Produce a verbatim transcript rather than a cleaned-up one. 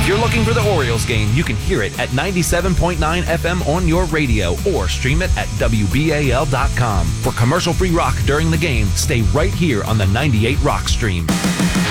If you're looking for the Orioles game, you can hear it at ninety-seven point nine F M on your radio or stream it at W B A L dot com. For commercial-free rock during the game, stay right here on the ninety-eight Rock Stream.